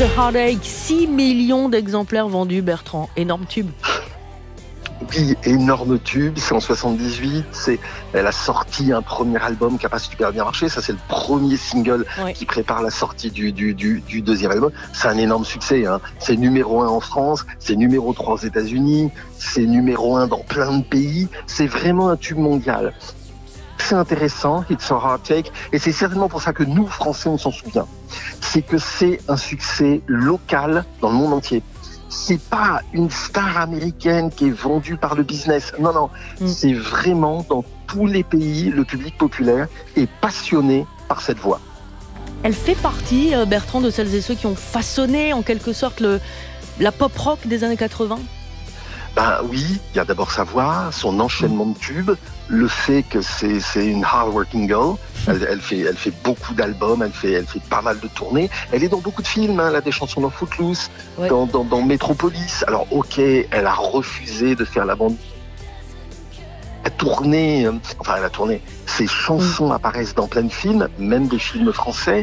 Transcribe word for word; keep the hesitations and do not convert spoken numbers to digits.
a Heartache, six millions d'exemplaires vendus, Bertrand. Énorme tube. Oui, énorme tube, c'est en soixante-dix-huit, c'est, elle a sorti un premier album qui n'a pas super bien marché, ça c'est le premier single Oui. qui prépare la sortie du, du, du, du deuxième album. C'est un énorme succès, hein. C'est numéro un en France, c'est numéro trois aux États-Unis, c'est numéro un dans plein de pays, c'est vraiment un tube mondial. C'est intéressant, It's a Heartache, et c'est certainement pour ça que nous, Français, on s'en souvient. C'est que c'est un succès local dans le monde entier. C'est pas une star américaine qui est vendue par le business. Non, non. Mm. C'est vraiment dans tous les pays, le public populaire est passionné par cette voix. Elle fait partie, Bertrand, de celles et ceux qui ont façonné en quelque sorte le, la pop rock des années quatre-vingts. Ben oui, il y a d'abord sa voix, son enchaînement de tubes, le fait que c'est, c'est une hard-working girl. Elle, elle, fait, elle fait beaucoup d'albums, elle fait, elle fait pas mal de tournées. Elle est dans beaucoup de films, hein. Elle a des chansons dans Footloose, ouais. dans, dans, dans Metropolis. Alors ok, elle a refusé de faire la bande. Elle a tourné, euh, enfin elle a tourné. Ses chansons mmh. apparaissent dans plein de films, même des films français.